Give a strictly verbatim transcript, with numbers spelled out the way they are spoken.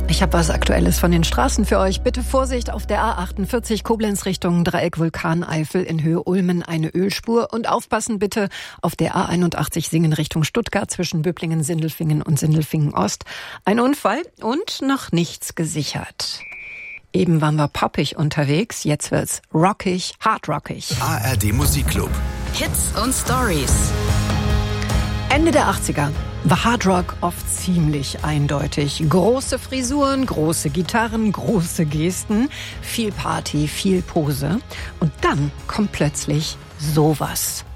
Ich habe was Aktuelles von den Straßen für euch. Bitte Vorsicht auf der A achtundvierzig Koblenz Richtung Dreieck Vulkaneifel in Höhe Ulmen eine Ölspur. Und aufpassen bitte auf der A einundachtzig Singen Richtung Stuttgart zwischen Böblingen, Sindelfingen und Sindelfingen Ost. Ein Unfall und noch nichts gesichert. Eben waren wir poppig unterwegs, jetzt wird's rockig, hardrockig. A R D Musikclub. Hits und Stories. Ende der achtziger war Hardrock oft ziemlich eindeutig. Große Frisuren, große Gitarren, große Gesten, viel Party, viel Pose. Und dann kommt plötzlich sowas.